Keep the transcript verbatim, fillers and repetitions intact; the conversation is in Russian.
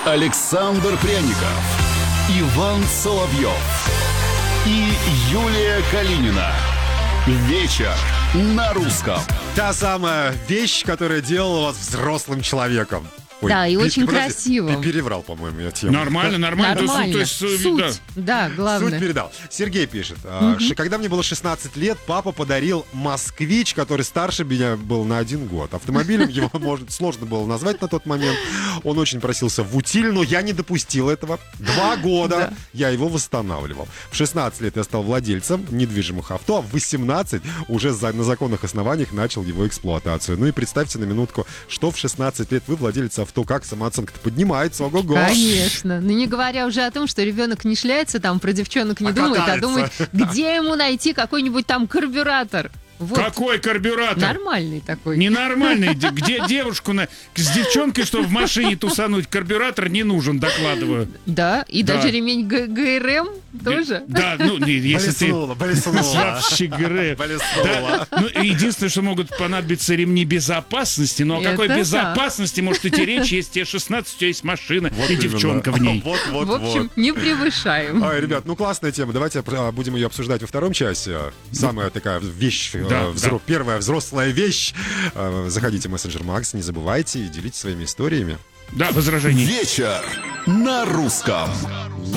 Александр Пряников, Иван Соловьев и Юлия Калинина. Вечер на русском. Та самая вещь, которая делала вас взрослым человеком. Ой, да, и ты, очень ты, подожди, красивым. Ты переврал, по-моему, я тему. Нормально, нормально. Нормально. То есть, Суть, да. да, главное. Суть передал. Сергей пишет. Угу. Когда мне было шестнадцать лет, папа подарил «Москвич», который старше меня был на один год. Автомобилем его, может, сложно было назвать на тот момент. Он очень просился в утиль, но я не допустил этого. Два года я его восстанавливал. В шестнадцать лет я стал владельцем недвижимых авто, а в восемнадцать уже на законных основаниях начал его эксплуатацию. Ну и представьте на минутку, что в шестнадцать лет вы владелец авто, как самооценка-то поднимается, ого-го. Конечно. Ну, не говоря уже о том, что ребенок не шляется, там про девчонок не а думает, катается. а думает, где ему найти какой-нибудь там карбюратор. Вот. Какой карбюратор? Нормальный такой. Ненормальный. Где девушку на... с девчонкой, чтобы в машине тусануть, карбюратор не нужен, докладываю. Да, и Да. даже ремень Г- ГРМ тоже. Да, ну, если ты... Блеснула, блеснула. Вообще ГРМ. Блеснула. Да, ну, единственное, что могут понадобиться ремни безопасности, но о Это какой да. безопасности может идти речь, если тебе шестнадцать, у тебя есть машина Вот и именно. девчонка в ней. Вот, вот, В общем, вот. не превышаем. Ой, ребят, ну классная тема. Давайте а, будем ее обсуждать во втором часе. Самая такая вещь, э, Да, взро- да. первая взрослая вещь. Э, Заходите в мессенджер Макс, не забывайте и делитесь своими историями. Да, возражений. Вечер на русском.